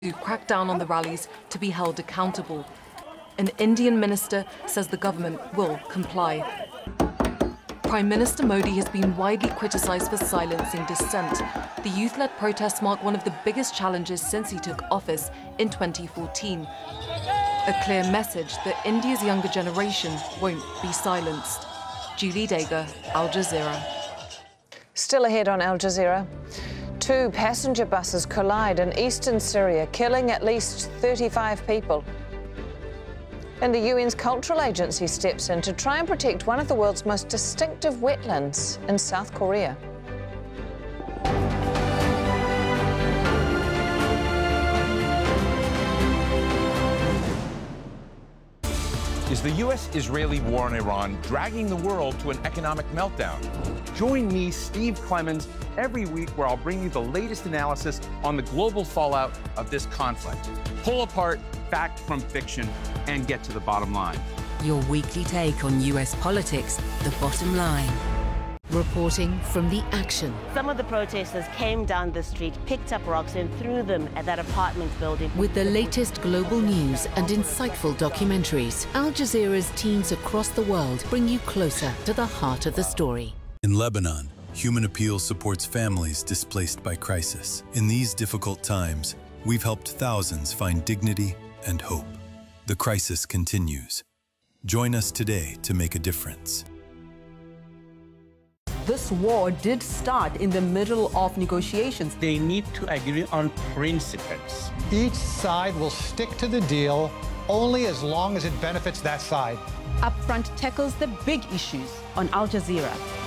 who crack down on the rallies to be held accountable. An Indian minister says the government will comply. Prime Minister Modi has been widely criticised for silencing dissent. The youth-led protests mark one of the biggest challenges since he took office in 2014. A clear message that India's younger generation won't be silenced. Julie Dega, Al Jazeera. Still ahead on Al Jazeera. 2 passenger buses collide in eastern Syria, killing at least 35 people. And the UN's cultural agency steps in to try and protect one of the world's most distinctive wetlands in South Korea. Is the U.S.-Israeli war in Iran dragging the world to an economic meltdown? Join me, Steve Clemons, every week where I'll bring you the latest analysis on the global fallout of this conflict. Pull apart fact from fiction and get to the bottom line. Your weekly take on U.S. politics, The Bottom Line. Reporting from the action. Some of the protesters came down the street, picked up rocks and threw them at that apartment building. With the latest global news and insightful documentaries, Al Jazeera's teams across the world bring you closer to the heart of the story. In Lebanon, Human Appeal supports families displaced by crisis. In these difficult times, we've helped thousands find dignity and hope. The crisis continues. Join us today to make a difference. This war did start in the middle of negotiations. They need to agree on principles. Each side will stick to the deal only as long as it benefits that side. Upfront tackles the big issues on Al Jazeera.